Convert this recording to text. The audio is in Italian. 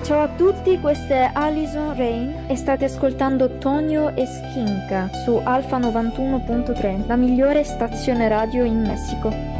Ciao a tutti, questa è Alison Rain e state ascoltando Tonio e Skinka su Alfa 91.3, la migliore stazione radio in Messico.